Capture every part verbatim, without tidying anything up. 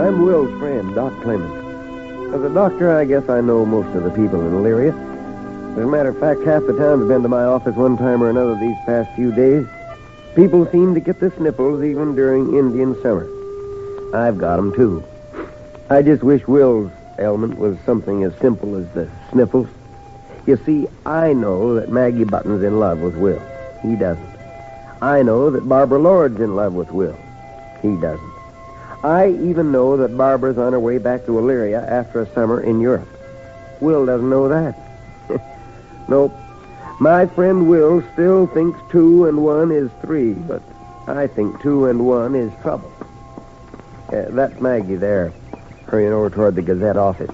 I'm Will's friend, Doc Clemens. As a doctor, I guess I know most of the people in Elyria. As a matter of fact, half the town's been to my office one time or another these past few days. People seem to get the sniffles even during Indian summer. I've got 'em, too. I just wish Will's ailment was something as simple as the sniffles. You see, I know that Maggie Button's in love with Will. He doesn't. I know that Barbara Lord's in love with Will. He doesn't. I even know that Barbara's on her way back to Elyria after a summer in Europe. Will doesn't know that. Nope. My friend Will still thinks two and one is three, but I think two and one is trouble. Uh, that's Maggie there, hurrying over toward the Gazette office.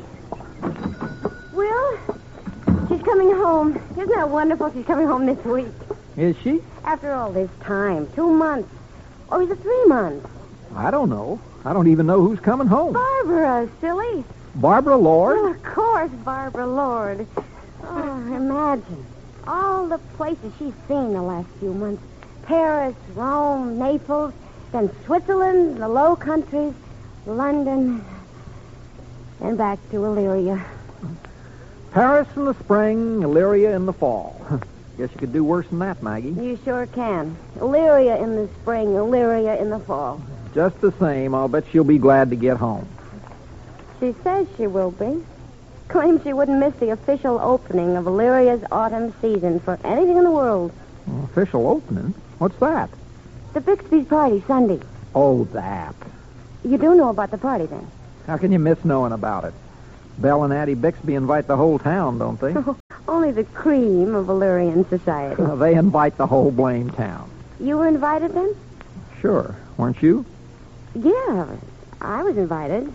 Will? She's coming home. Isn't that wonderful? She's coming home this week. Is she? After all this time. Two months. Or is it three months? I don't know. I don't even know who's coming home. Barbara, silly. Barbara Lord? Well, of course, Barbara Lord. Oh, imagine. All the places she's seen the last few months. Paris, Rome, Naples, then Switzerland, the Low Countries, London, and back to Elyria. Paris in the spring, Elyria in the fall. Guess you could do worse than that, Maggie. You sure can. Elyria in the spring, Elyria in the fall. Just the same, I'll bet she'll be glad to get home. She says she will be. Claims she wouldn't miss the official opening of Illyria's autumn season for anything in the world. Official opening? What's that? The Bixby's party, Sunday. Oh, that. You do know about the party, then? How can you miss knowing about it? Belle and Addie Bixby invite the whole town, don't they? Only the cream of Illyrian society. They invite the whole blame town. You were invited, then? Sure. Weren't you? Yeah, I was invited.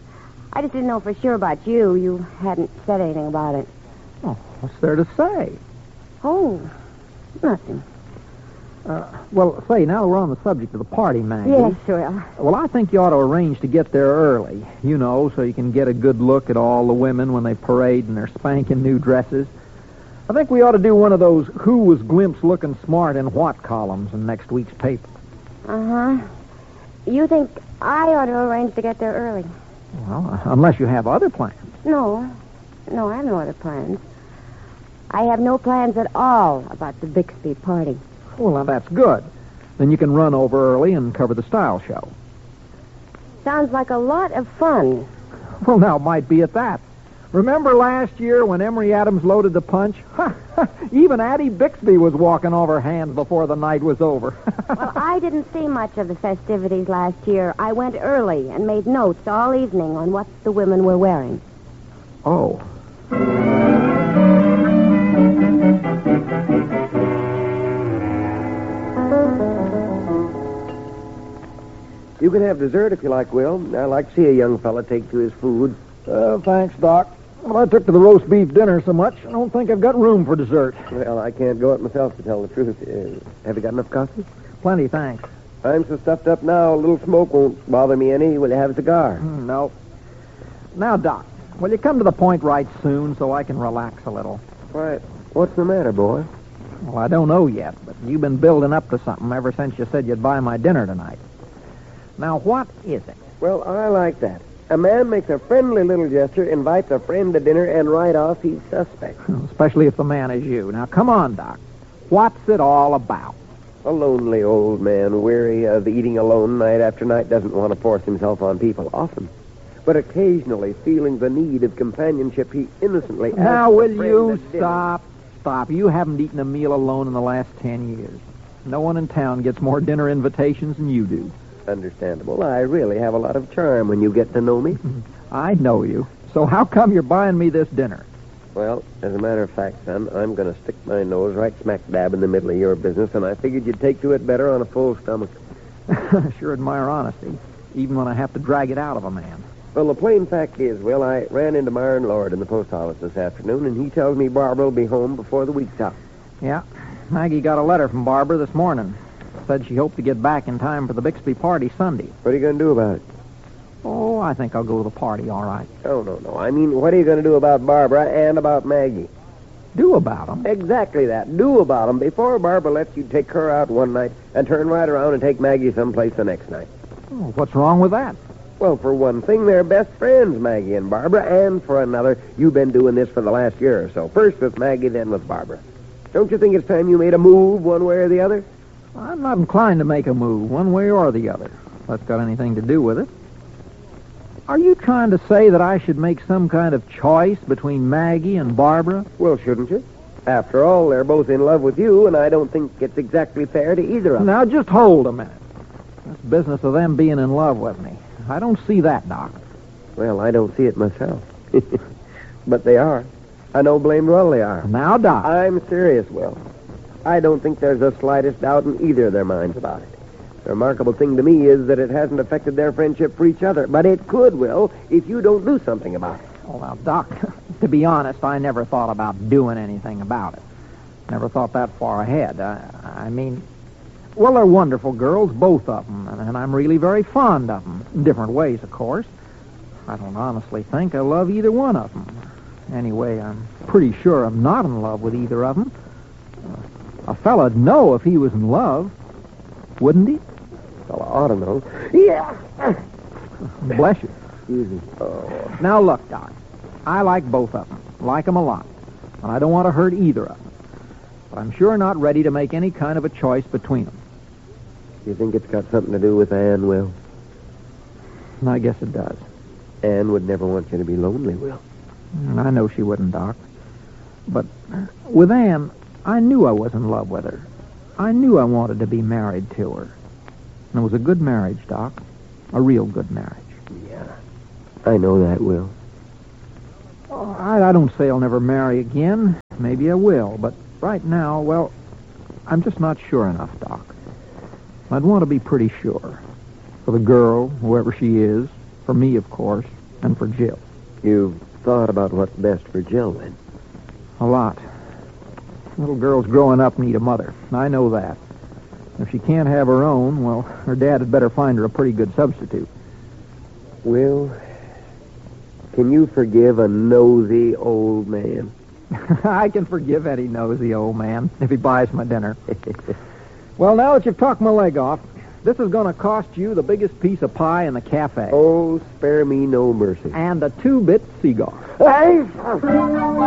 I just didn't know for sure about you. You hadn't said anything about it. Oh, what's there to say? Oh, nothing. Uh, well, say, now that we're on the subject of the party, Maggie. Yes, Will. Well, I think you ought to arrange to get there early, you know, so you can get a good look at all the women when they parade in their spanking new dresses. I think we ought to do one of those Who Was Glimpse Looking Smart in What columns in next week's paper. Uh-huh. You think I ought to arrange to get there early? Well, unless you have other plans. No. No, I have no other plans. I have no plans at all about the Bixby party. Well, now that's good. Then you can run over early and cover the style show. Sounds like a lot of fun. Well, now, it might be at that. Remember last year when Emory Adams loaded the punch? Even Addie Bixby was walking off her hands before the night was over. Well, I didn't see much of the festivities last year. I went early and made notes all evening on what the women were wearing. Oh. You can have dessert if you like, Will. I like to see a young fella take to his food. Uh, thanks, Doc. Well, I took to the roast beef dinner so much, I don't think I've got room for dessert. Well, I can't go it myself, to tell the truth. Uh, have you got enough coffee? Plenty, thanks. I'm so stuffed up now, a little smoke won't bother me any. Will you have a cigar? Mm, no. Now, Doc, will you come to the point right soon so I can relax a little? Why, what's the matter, boy? Well, I don't know yet, but you've been building up to something ever since you said you'd buy my dinner tonight. Now, what is it? Well, I like that. A man makes a friendly little gesture, invites a friend to dinner, and right off he's suspect. Especially if the man is you. Now, come on, Doc. What's it all about? A lonely old man, weary of eating alone night after night, doesn't want to force himself on people often. But occasionally, feeling the need of companionship, he innocently asks Now, a will friend you at dinner. stop? Stop. You haven't eaten a meal alone in the last ten years. No one in town gets more dinner invitations than you do. Understandable. I really have a lot of charm when you get to know me. I know you. So how come you're buying me this dinner? Well, as a matter of fact, son, I'm going to stick my nose right smack dab in the middle of your business, and I figured you'd take to it better on a full stomach. Sure admire honesty, even when I have to drag it out of a man. Well, the plain fact is, Will, I ran into Myron Lord in the post office this afternoon, and he tells me Barbara will be home before the week's out. Yeah, Maggie got a letter from Barbara this morning. Said she hoped to get back in time for the Bixby party Sunday. What are you going to do about it? Oh, I think I'll go to the party, all right. Oh, no, no. I mean, what are you going to do about Barbara and about Maggie? Do about them? Exactly that. Do about them before Barbara lets you take her out one night and turn right around and take Maggie someplace the next night. Oh, what's wrong with that? Well, for one thing, they're best friends, Maggie and Barbara, and for another, you've been doing this for the last year or so. First with Maggie, then with Barbara. Don't you think it's time you made a move one way or the other? I'm not inclined to make a move one way or the other. If that's got anything to do with it. Are you trying to say that I should make some kind of choice between Maggie and Barbara? Well, shouldn't you? After all, they're both in love with you, and I don't think it's exactly fair to either of them. Now, just hold a minute. This business of them being in love with me. I don't see that, Doc. Well, I don't see it myself. But they are. I know blamed well they are. Now, Doc. I'm serious, Will. I don't think there's the slightest doubt in either of their minds about it. The remarkable thing to me is that it hasn't affected their friendship for each other. But it could, Will, if you don't do something about it. Oh, now, Doc, to be honest, I never thought about doing anything about it. Never thought that far ahead. I, I mean, well, they're wonderful girls, both of them, and, and I'm really very fond of them. In different ways, of course. I don't honestly think I love either one of them. Anyway, I'm pretty sure I'm not in love with either of them. Uh, a fella'd know if he was in love, wouldn't he? Fella ought to know. Yeah. Bless you. Excuse me. Oh. Now, look, Doc, I like both of them. Like them a lot. And I don't want to hurt either of them. But I'm sure not ready to make any kind of a choice between them. You think it's got something to do with Anne, Will? I guess it does. Anne would never want you to be lonely, Will. And I know she wouldn't, Doc. But with Anne, I knew I was in love with her. I knew I wanted to be married to her. And it was a good marriage, Doc. A real good marriage. Yeah. I know that, Will. Oh, I, I don't say I'll never marry again. Maybe I will. But right now, well, I'm just not sure enough, Doc. I'd want to be pretty sure. For the girl, whoever she is. For me, of course. And for Jill. You've thought about what's best for Jill, then? A lot. Little girls growing up need a mother. I know that. If she can't have her own, well, her dad had better find her a pretty good substitute. Will, can you forgive a nosy old man? I can forgive any nosy old man if he buys my dinner. Well, now that you've talked my leg off, this is going to cost you the biggest piece of pie in the cafe. Oh, spare me no mercy. And a two-bit cigar. Hey!